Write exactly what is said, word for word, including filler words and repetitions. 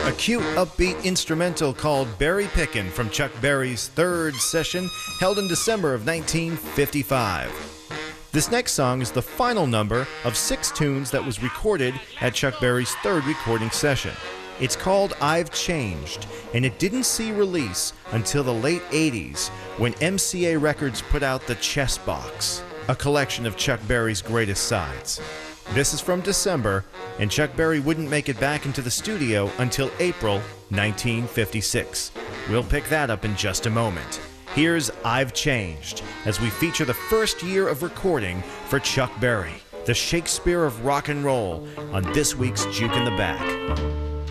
A cute, upbeat instrumental called Berry Pickin' from Chuck Berry's third session held in December of nineteen fifty-five. This next song is the final number of six tunes that was recorded at Chuck Berry's third recording session. It's called I've Changed, and it didn't see release until the late eighties when M C A Records put out the Chess Box, a collection of Chuck Berry's greatest sides. This is from December, and Chuck Berry wouldn't make it back into the studio until April nineteen fifty-six. We'll pick that up in just a moment. Here's I've Changed, as we feature the first year of recording for Chuck Berry, the Shakespeare of rock and roll, on this week's Juke in the Back.